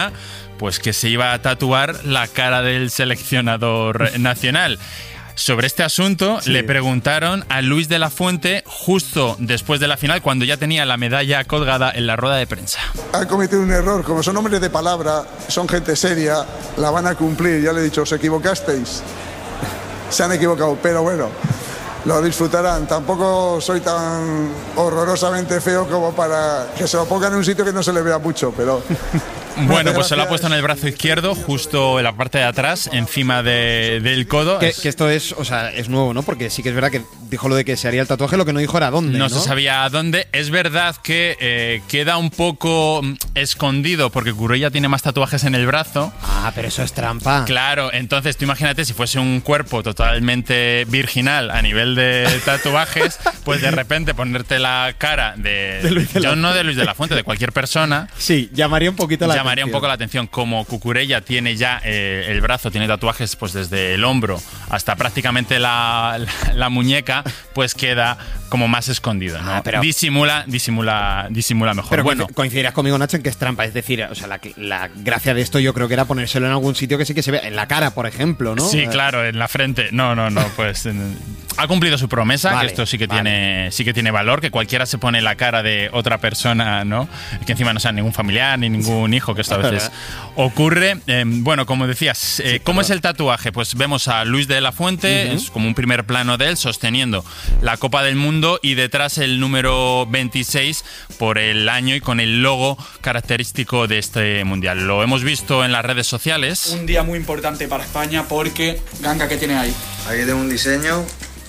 pues que se iba a tatuar la cara del seleccionador nacional. Sobre este asunto le preguntaron a Luis de la Fuente justo después de la final, cuando ya tenía la medalla colgada en la rueda de prensa. Han cometido un error, como son hombres de palabra, son gente seria, la van a cumplir. Ya le he dicho, os equivocasteis. Se han equivocado, pero bueno, lo disfrutarán. Tampoco soy tan horrorosamente feo como para que se lo pongan en un sitio que no se le vea mucho, pero... Bueno, pues se lo ha puesto en el brazo izquierdo, justo en la parte de atrás, encima del codo. Que esto es, o sea, es nuevo, ¿no? Porque sí que es verdad que dijo lo de que se haría el tatuaje, lo que no dijo era dónde, ¿no? No se sabía dónde. Es verdad que queda un poco escondido, porque Cucurella tiene más tatuajes en el brazo. Ah, pero eso es trampa. Claro, entonces tú imagínate si fuese un cuerpo totalmente virginal a nivel de tatuajes, pues de repente ponerte la cara no de Luis de la Fuente, de cualquier persona. Sí, llamaría un poquito la llamaría un poco la atención. Como Cucurella tiene ya el brazo, tiene tatuajes pues desde el hombro hasta prácticamente la muñeca, pues queda como más escondido, ¿no? Pero disimula mejor. Pero bueno, coincidirás conmigo, Nacho, en que es trampa. Es decir, o sea, la gracia de esto yo creo que era ponérselo en algún sitio que sí que se vea. En la cara, por ejemplo, ¿no? Sí, claro, en la frente. No, pues ha cumplido su promesa, vale, que esto sí que tiene valor, que cualquiera se pone la cara de otra persona, ¿no? Que encima no sea ningún familiar ni ningún hijo, que esto a veces ocurre. Bueno, como decías, ¿cómo es el tatuaje? Pues vemos a Luis de la Fuente, es como un primer plano de él sosteniendo la Copa del Mundo y detrás el número 26 por el año y con el logo característico de este mundial. Lo hemos visto en las redes sociales. Un día muy importante para España porque, Ganga, ¿qué tiene ahí? Aquí tengo un diseño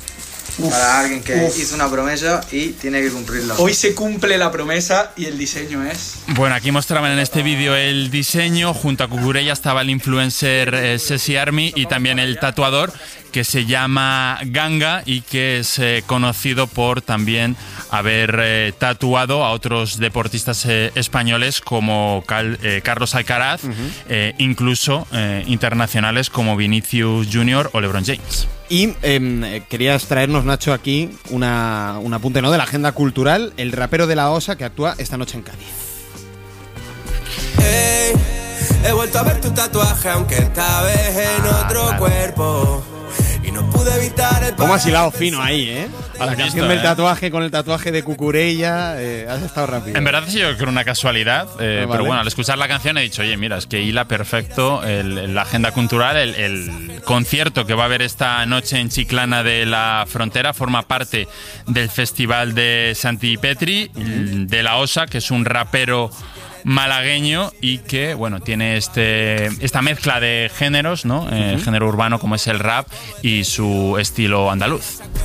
para alguien que hizo una promesa y tiene que cumplirla. Hoy se cumple la promesa y el diseño es... Bueno, aquí mostraban en este vídeo el diseño. Junto a Cucurella estaba el influencer Ceci Army y también el tatuador, que se llama Ganga y que es conocido por también haber tatuado a otros deportistas españoles como Carlos Alcaraz, incluso internacionales como Vinicius Junior o LeBron James. Y querías traernos, Nacho, aquí un apunte, ¿no?, de la agenda cultural, el rapero de La Osa que actúa esta noche en Cádiz. Hey, he vuelto a ver tu tatuaje, aunque esta vez en otro cuerpo. Y no pude evitar el... ¿Cómo has hilado fino ahí, eh? A la Has canción visto, del tatuaje con el tatuaje de Cucurella, has estado rápido. En verdad yo creo una casualidad, vale. pero bueno, al escuchar la canción he dicho, oye, mira, es que hila perfecto la agenda cultural, el concierto que va a haber esta noche en Chiclana de la Frontera forma parte del Festival de Santi Petri, de La Osa, que es un rapero malagueño y que, bueno, tiene esta mezcla de géneros, ¿no? Género urbano como es el rap y su estilo andaluz.